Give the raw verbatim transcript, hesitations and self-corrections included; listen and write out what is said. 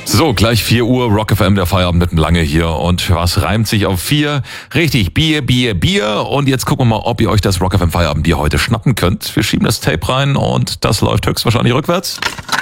So, gleich vier Uhr, Rock F M, der Feierabend mit dem Lange hier. Und was reimt sich auf vier? Richtig, Bier, Bier, Bier. Und jetzt gucken wir mal, ob ihr euch das Rock F M Feierabend Bier heute schnappen könnt. Wir schieben das Tape rein und das läuft höchstwahrscheinlich rückwärts.